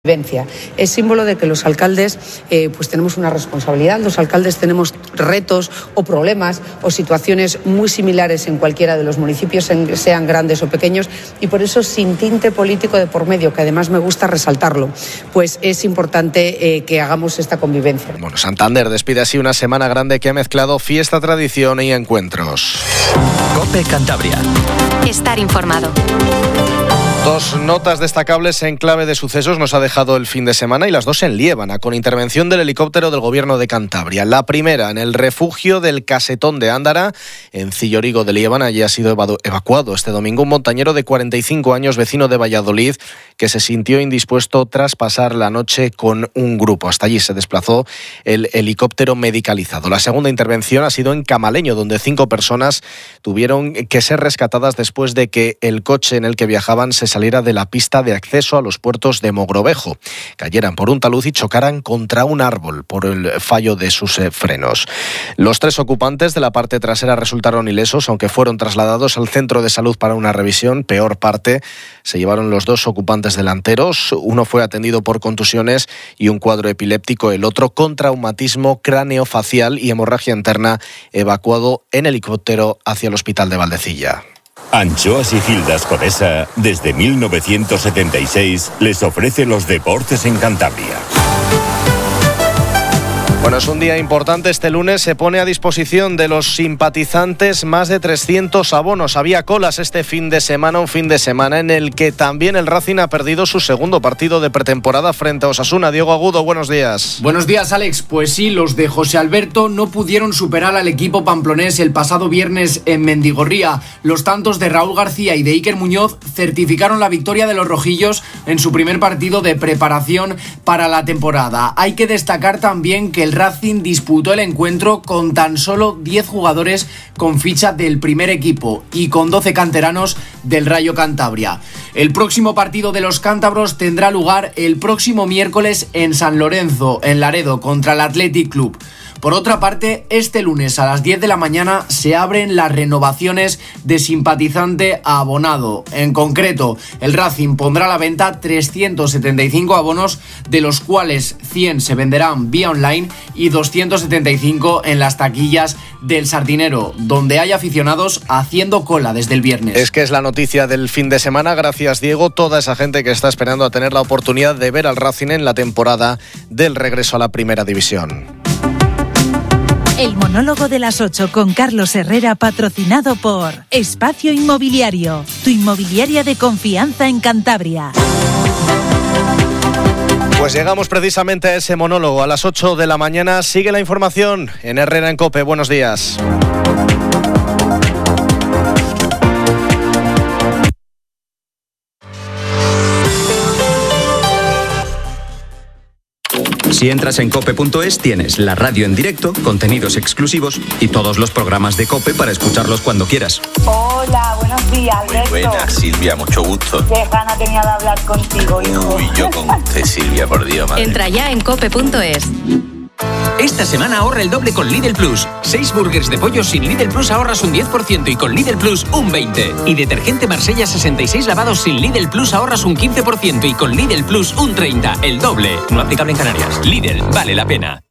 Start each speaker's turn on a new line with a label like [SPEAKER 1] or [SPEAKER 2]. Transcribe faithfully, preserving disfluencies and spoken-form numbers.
[SPEAKER 1] Vivencia. Es símbolo de que los alcaldes eh, pues tenemos una responsabilidad, los alcaldes tenemos retos o problemas o situaciones muy similares en cualquiera de los municipios, en, sean grandes o pequeños, y por eso sin tinte político de por medio, que además me gusta resaltarlo, pues es importante eh, que hagamos esta convivencia.
[SPEAKER 2] Bueno, Santander despide así una semana grande que ha mezclado fiesta, tradición y encuentros.
[SPEAKER 3] COPE Cantabria.
[SPEAKER 4] Estar informado.
[SPEAKER 2] Dos notas destacables en clave de sucesos nos ha dejado el fin de semana, y las dos en Liébana, con intervención del helicóptero del Gobierno de Cantabria. La primera en el refugio del Casetón de Ándara, en Cillorigo de Liébana. Allí ha sido evacuado este domingo un montañero de cuarenta y cinco años, vecino de Valladolid, que se sintió indispuesto tras pasar la noche con un grupo. Hasta allí se desplazó el helicóptero medicalizado. La segunda intervención ha sido en Camaleño, donde cinco personas tuvieron que ser rescatadas después de que el coche en el que viajaban se saliera de la pista de acceso a los puertos de Mogrovejo, cayeran por un talud y chocaran contra un árbol por el fallo de sus eh, frenos. Los tres ocupantes de la parte trasera resultaron ilesos, aunque fueron trasladados al centro de salud para una revisión. Peor parte se llevaron los dos ocupantes delanteros. Uno fue atendido por contusiones y un cuadro epiléptico, el otro con traumatismo craneofacial y hemorragia interna, evacuado en helicóptero hacia el hospital de Valdecilla.
[SPEAKER 5] Anchoas y Gildas Conesa, desde mil novecientos setenta y seis, les ofrece los deportes en Cantabria.
[SPEAKER 2] Bueno, es un día importante. Este lunes se pone a disposición de los simpatizantes más de trescientos abonos. Había colas este fin de semana, un fin de semana en el que también el Racing ha perdido su segundo partido de pretemporada frente a Osasuna. Diego Agudo, buenos días.
[SPEAKER 6] Buenos días, Alex. Pues sí, los de José Alberto no pudieron superar al equipo pamplonés el pasado viernes en Mendigorría. Los tantos de Raúl García y de Iker Muñoz certificaron la victoria de los rojillos en su primer partido de preparación para la temporada. Hay que destacar también que el Racing disputó el encuentro con tan solo diez jugadores con ficha del primer equipo y con doce canteranos del Rayo Cantabria. El próximo partido de los cántabros tendrá lugar el próximo miércoles en San Lorenzo, en Laredo, contra el Athletic Club. Por otra parte, este lunes a las diez de la mañana se abren las renovaciones de simpatizante a abonado. En concreto, el Racing pondrá a la venta trescientos setenta y cinco abonos, de los cuales cien se venderán vía online y doscientos setenta y cinco en las taquillas del Sardinero, donde hay aficionados haciendo cola desde el viernes.
[SPEAKER 2] Es que es la noticia del fin de semana. Gracias, Diego. Toda esa gente que está esperando a tener la oportunidad de ver al Racing en la temporada del regreso a la Primera División.
[SPEAKER 7] El monólogo de las ocho con Carlos Herrera, patrocinado por Espacio Inmobiliario, tu inmobiliaria de confianza en Cantabria.
[SPEAKER 2] Pues llegamos precisamente a ese monólogo. A las ocho de la mañana sigue la información en Herrera en COPE. Buenos días.
[SPEAKER 3] Si entras en cope punto es, tienes la radio en directo, contenidos exclusivos y todos los programas de COPE para escucharlos cuando quieras.
[SPEAKER 8] Hola, buenos días, Alberto.
[SPEAKER 9] Muy buenas, Silvia, mucho gusto.
[SPEAKER 8] Qué gana tenía de hablar contigo, hijo.
[SPEAKER 9] Uy, yo con usted, Silvia, por Dios, madre.
[SPEAKER 4] Entra ya en cope punto es.
[SPEAKER 10] Esta semana ahorra el doble con Lidl Plus. Seis burgers de pollo sin Lidl Plus ahorras un diez por ciento y con Lidl Plus un veinte por ciento. Y detergente Marsella sesenta y seis lavados sin Lidl Plus ahorras un quince por ciento y con Lidl Plus un treinta por ciento. El doble. No aplicable en Canarias. Lidl, vale la pena.